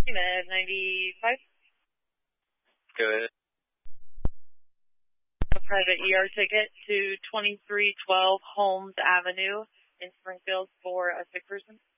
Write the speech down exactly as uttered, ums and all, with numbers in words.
Med ninety-five. Go ahead. A private E R ticket to twenty-three twelve Holmes Avenue in Springfield for a sick person.